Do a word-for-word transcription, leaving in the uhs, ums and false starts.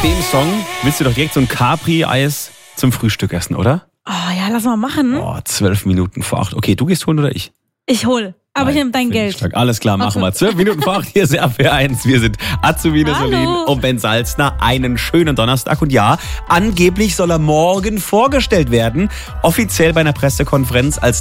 dem Song willst du doch direkt so ein Capri-Eis zum Frühstück essen, oder? Oh ja, lass mal machen. Oh, zwölf Minuten vor acht. Okay, du gehst holen oder ich? Ich hol. Aber ich nehme dein Geld. Stark. Alles klar, machen Okay. wir. Zwölf Minuten vor acht, hier ist R P eins. Wir sind Azubine Hallo. Solin und Ben Salzner. Einen schönen Donnerstag. Und ja, angeblich soll er morgen vorgestellt werden. Offiziell bei einer Pressekonferenz als